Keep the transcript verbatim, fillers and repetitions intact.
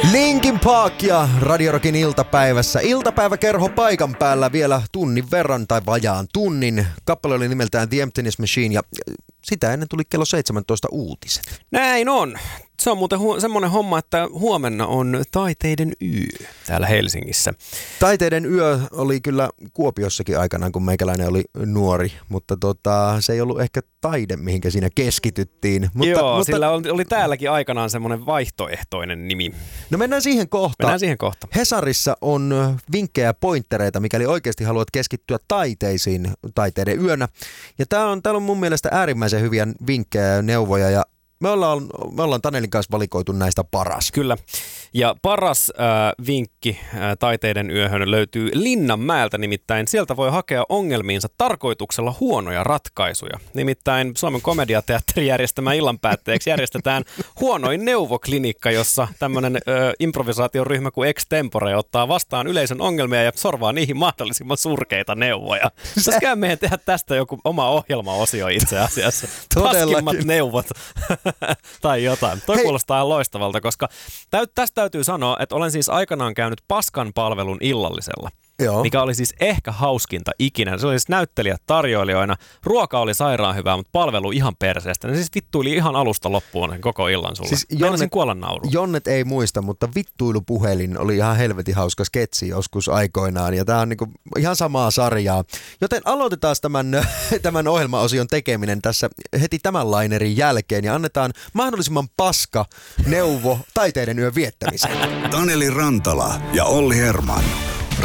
Linkin Park ja Radio Rockin iltapäivässä. Iltapäiväkerho paikan päällä vielä tunnin verran tai vajaan tunnin. Kappale oli nimeltään The Emptiness Machine ja sitä ennen tuli kello seitsemäntoista uutiset. Näin on. Se on muuten hu- semmoinen homma, että huomenna on taiteiden yö täällä Helsingissä. Taiteiden yö oli kyllä Kuopiossakin aikanaan, kun meikäläinen oli nuori, mutta tota, se ei ollut ehkä taide, mihinkä siinä keskityttiin. Mutta, Joo, mutta... sillä oli, oli täälläkin aikanaan semmoinen vaihtoehtoinen nimi. No mennään siihen kohtaan. Mennään siihen kohtaan. Hesarissa on vinkkejä ja pointtereita, mikäli oikeasti haluat keskittyä taiteisiin taiteiden yönä. Ja täällä on, täällä on mun mielestä äärimmäisen hyviä vinkkejä ja neuvoja ja Me ollaan, me ollaan Tanelin kanssa valikoitu näistä paras. Kyllä. Ja paras äh, vinkki äh, taiteiden yöhön löytyy Linnanmäeltä, nimittäin sieltä voi hakea ongelmiinsa tarkoituksella huonoja ratkaisuja. Nimittäin Suomen komediateatterin järjestämä illan päätteeksi järjestetään huonoin neuvoklinikka, jossa tämmöinen äh, improvisaatioryhmä kuin Extempore ottaa vastaan yleisön ongelmia ja sorvaa niihin mahdollisimman surkeita neuvoja. Pitäisikään meidän tehdä tästä joku oma ohjelmaosio itse asiassa. Paskimmat neuvot. Tai jotain. Toi Hei. Kuulostaa loistavalta, koska täyt, tästä täytyy sanoa, että olen siis aikanaan käynyt paskan palvelun illallisella. Joo. Mikä oli siis ehkä hauskinta ikinä. Se oli siis näyttelijät tarjoilijoina. Ruoka oli sairaan hyvää, mutta palvelu ihan perseestä. Ne siis vittuili ihan alusta loppuun koko illan sulle. Siis Jonnet, kuolla nauruun. Jonnet ei muista, mutta vittuilupuhelin oli ihan helvetin hauska sketsi joskus aikoinaan. Ja tää on niinku ihan samaa sarjaa. Joten aloitetaan tämän, tämän ohjelmaosion tekeminen tässä heti tämän lainerin jälkeen. Ja annetaan mahdollisimman paska neuvo taiteiden yön viettämiseen. Taneli Rantala ja Olli Herman.